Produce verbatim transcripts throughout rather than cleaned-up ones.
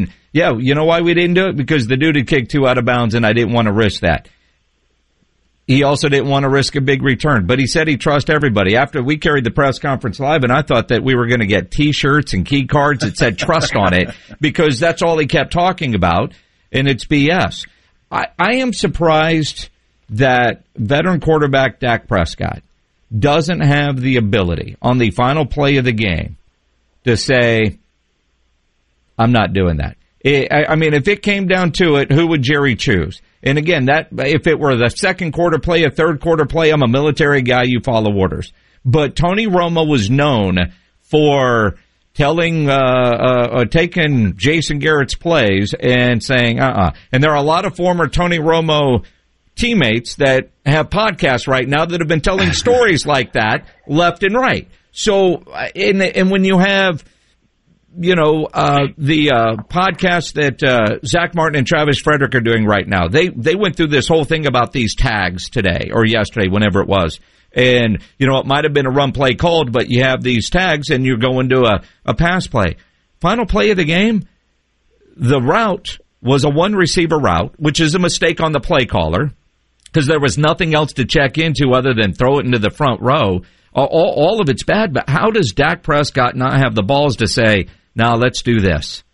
didn't. Yeah, you know why we didn't do it? Because the dude had kicked two out of bounds, and I didn't want to risk that. He also didn't want to risk a big return, but he said he trusts everybody. After we carried the press conference live, and I thought that we were going to get T-shirts and key cards that said trust on it, because that's all he kept talking about, and it's B S. I, I am surprised that veteran quarterback Dak Prescott doesn't have the ability on the final play of the game to say, I'm not doing that. I mean, if it came down to it, who would Jerry choose? And again, that if it were the second quarter play, a third quarter play, I'm a military guy, you follow orders. But Tony Romo was known for telling, uh, uh, taking Jason Garrett's plays and saying, uh-uh. And there are a lot of former Tony Romo teammates that have podcasts right now that have been telling stories like that left and right. So, and, and when you have, you know, uh, the, uh, podcast that, uh, Zach Martin and Travis Frederick are doing right now, they, they went through this whole thing about these tags today or yesterday, whenever it was. And, you know, it might have been a run play called, but you have these tags and you're going to a, a pass play. Final play of the game, the route was a one receiver route, which is a mistake on the play caller because there was nothing else to check into other than throw it into the front row. All, all of it's bad, but how does Dak Prescott not have the balls to say, now let's do this?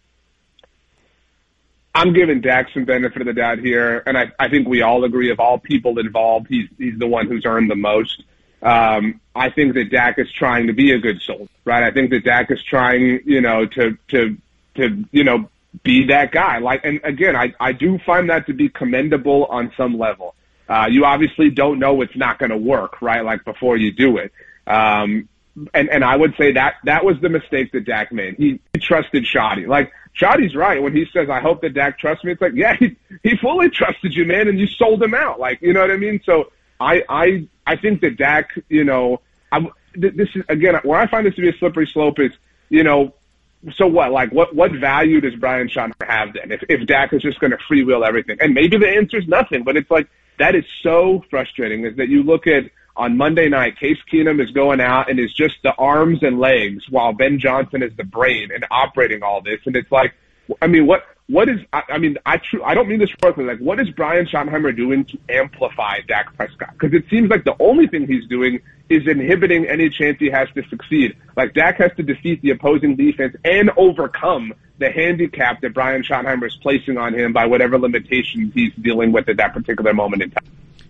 I'm giving Dak some benefit of the doubt here, and I, I think we all agree of all people involved, he's he's the one who's earned the most. Um, I think that Dak is trying to be a good soldier, right? I think that Dak is trying, you know, to to to you know be that guy. Like, and again, I I do find that to be commendable on some level. Uh, you obviously don't know it's not going to work, right? Like before you do it. Um, And, and I would say that that was the mistake that Dak made. He, he trusted Shoddy. Like, Shoddy's right when he says, I hope that Dak trusts me. It's like, yeah, he, he fully trusted you, man, and you sold him out. Like, you know what I mean? So I I, I think that Dak, you know, I, this is, again, where I find this to be a slippery slope is, you know, so what? Like, what, what value does Brian Schottenheimer have then if, if Dak is just going to freewheel everything? And maybe the answer is nothing, but it's like, that is so frustrating is that you look at, on Monday night, Case Keenum is going out and is just the arms and legs while Ben Johnson is the brain and operating all this. And it's like, I mean, what, what is, I, I mean, I true, I don't mean this rhetorically, like, what is Brian Schottenheimer doing to amplify Dak Prescott? Because it seems like the only thing he's doing is inhibiting any chance he has to succeed. Like, Dak has to defeat the opposing defense and overcome the handicap that Brian Schottenheimer is placing on him by whatever limitations he's dealing with at that particular moment in time.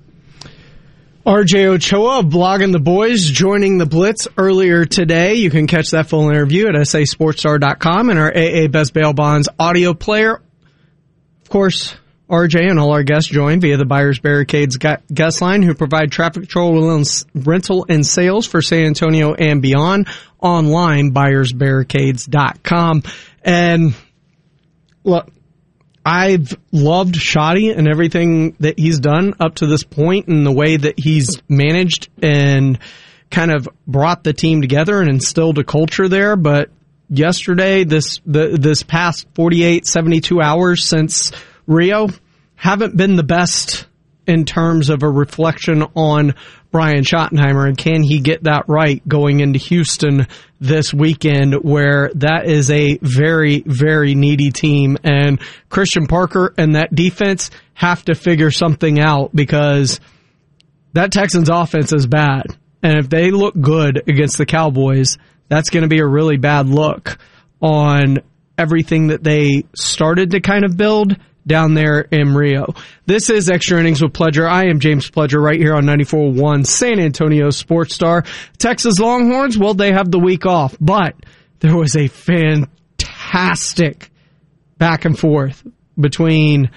R J Ochoa of Blogging the Boys joining the Blitz earlier today. You can catch that full interview at S A Sports Star dot com and our A A Best Bail Bonds audio player. Of course, R J and all our guests join via the Buyers Barricades guest line, who provide traffic control, rental, and sales for San Antonio and beyond. Online, buyers barricades dot com. And look, I've loved Shoddy and everything that he's done up to this point and the way that he's managed and kind of brought the team together and instilled a culture there. But yesterday, this the, this past forty-eight, seventy-two hours since Rio haven't been the best in terms of a reflection on Brian Schottenheimer, and can he get that right going into Houston this weekend, where that is a very, very needy team, and Christian Parker and that defense have to figure something out, because that Texans offense is bad, and if they look good against the Cowboys, that's going to be a really bad look on everything that they started to kind of build down there in Rio. This is Extra Innings with Pledger. I am James Pledger right here on ninety-four point one San Antonio Sports Star. Texas Longhorns, well, they have the week off, but there was a fantastic back and forth between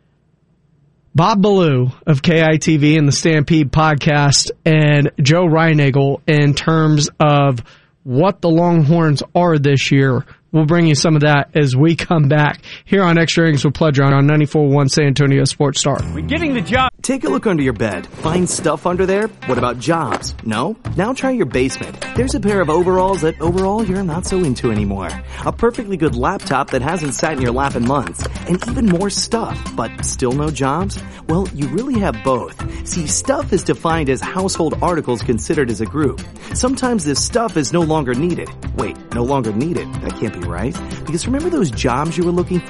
Bob Ballou of K I T V and the Stampede podcast and Joe Reinagle in terms of what the Longhorns are this year. We'll bring you some of that as we come back here on Extra Innings with Pledger on ninety-four point one San Antonio Sports Star. We're getting the job. Take a look under your bed. Find stuff under there? What about jobs? No? Now try your basement. There's a pair of overalls that overall you're not so into anymore. A perfectly good laptop that hasn't sat in your lap in months. And even more stuff, but still no jobs? Well, you really have both. See, stuff is defined as household articles considered as a group. Sometimes this stuff is no longer needed. Wait, no longer needed? That can't be right. Because remember those jobs you were looking for?